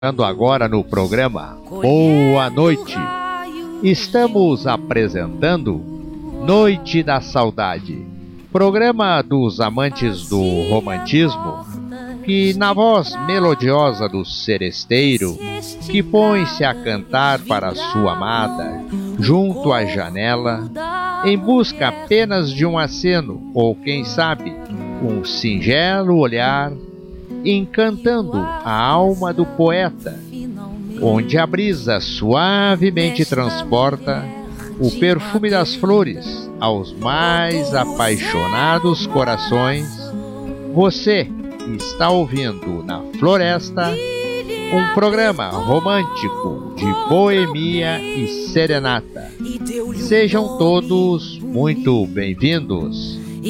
Agora no programa Boa Noite, estamos apresentando Noite da Saudade, programa dos amantes do romantismo, que na voz melodiosa do seresteiro, que põe-se a cantar para sua amada, junto à janela, em busca apenas de um aceno, ou quem sabe, um singelo olhar, encantando a alma do poeta, onde a brisa suavemente transporta o perfume das flores aos mais apaixonados corações. Você está ouvindo na Floresta um programa romântico de boemia e serenata. Sejam todos muito bem-vindos.